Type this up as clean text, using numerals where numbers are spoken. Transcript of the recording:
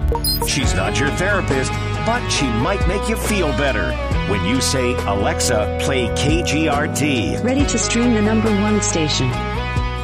She's not your therapist, but she might make you feel better when you say, "Alexa, play KGRT." Ready to stream the #1 station.